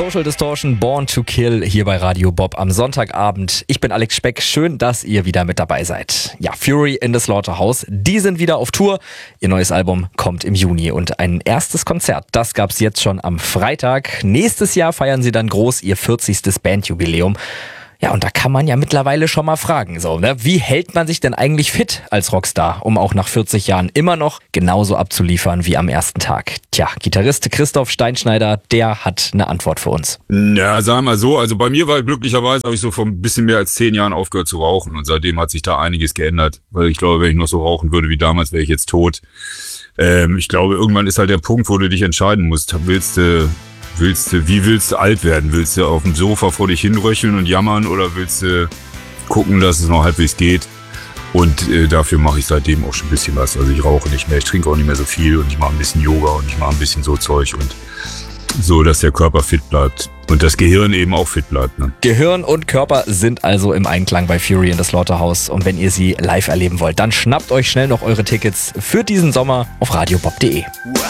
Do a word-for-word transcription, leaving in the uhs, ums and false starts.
Social Distortion, Born to Kill hier bei Radio Bob am Sonntagabend. Ich bin Alex Speck, schön, dass ihr wieder mit dabei seid. Ja, Fury in the Slaughterhouse, die sind wieder auf Tour. Ihr neues Album kommt im Juni und ein erstes Konzert, das gab's jetzt schon am Freitag. Nächstes Jahr feiern sie dann groß ihr vierzigstes Bandjubiläum. Ja, und da kann man ja mittlerweile schon mal fragen, so, ne? Wie hält man sich denn eigentlich fit als Rockstar, um auch nach vierzig Jahren immer noch genauso abzuliefern wie am ersten Tag? Tja, Gitarrist Christoph Steinschneider, der hat eine Antwort für uns. Ja, sagen wir mal so, also bei mir war glücklicherweise, habe ich so vor ein bisschen mehr als zehn Jahren aufgehört zu rauchen und seitdem hat sich da einiges geändert, weil ich glaube, wenn ich noch so rauchen würde wie damals, wäre ich jetzt tot. Ähm, ich glaube, irgendwann ist halt der Punkt, wo du dich entscheiden musst, willst du... Willst du, wie willst du alt werden? Willst du auf dem Sofa vor dich hinröcheln und jammern oder willst du gucken, dass es noch halbwegs geht? Und äh, dafür mache ich seitdem auch schon ein bisschen was. Also ich rauche nicht mehr, ich trinke auch nicht mehr so viel und ich mache ein bisschen Yoga und ich mache ein bisschen so Zeug und so, dass der Körper fit bleibt und das Gehirn eben auch fit bleibt. Ne? Gehirn und Körper sind also im Einklang bei Fury in the Slaughterhouse und wenn ihr sie live erleben wollt, dann schnappt euch schnell noch eure Tickets für diesen Sommer auf radiobob punkt de.